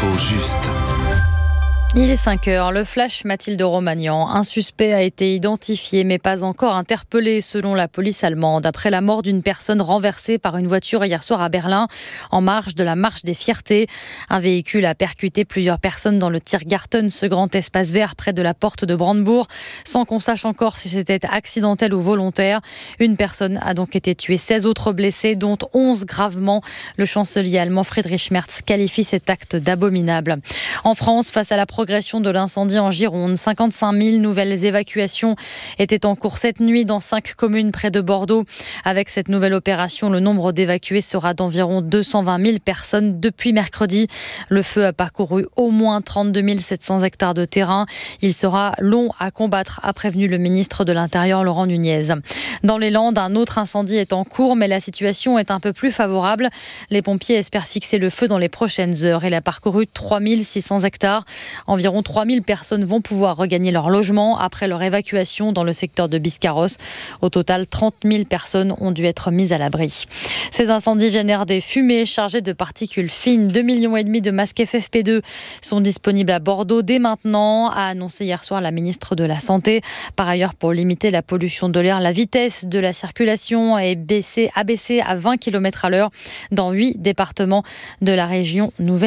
l'info juste. Il est 5 heures, le flash Mathilde Romagnan. Un suspect a été identifié mais pas encore interpellé selon la police allemande. Après la mort d'une personne renversée par une voiture hier soir à Berlin, en marge de la Marche des Fiertés. Un véhicule a percuté plusieurs personnes dans le Tiergarten, ce grand espace vert près de la porte de Brandebourg, sans qu'on sache encore si c'était accidentel ou volontaire. Une personne a donc été tuée, 16 autres blessés, dont 11 gravement. Le chancelier allemand Friedrich Merz qualifie cet acte d'abominable. En France, face à la progression de l'incendie en Gironde, 55 000 nouvelles évacuations étaient en cours cette nuit dans 5 communes près de Bordeaux. Avec cette nouvelle opération, le nombre d'évacués sera d'environ 220 000 personnes depuis mercredi. Le feu a parcouru au moins 32 700 hectares de terrain. Il sera long à combattre, a prévenu le ministre de l'Intérieur Laurent Nunez. Dans les Landes, un autre incendie est en cours, mais la situation est un peu plus favorable. Les pompiers espèrent fixer le feu dans les prochaines heures. Il a parcouru 3 600 hectares. Environ 3 000 personnes vont pouvoir regagner leur logement après leur évacuation dans le secteur de Biscarrosse. Au total, 30 000 personnes ont dû être mises à l'abri. Ces incendies génèrent des fumées chargées de particules fines. 2,5 millions de masques FFP2 sont disponibles à Bordeaux dès maintenant, a annoncé hier soir la ministre de la Santé. Par ailleurs, pour limiter la pollution de l'air, la vitesse de la circulation a baissé à 20 km/h dans 8 départements de la région Nouvelle.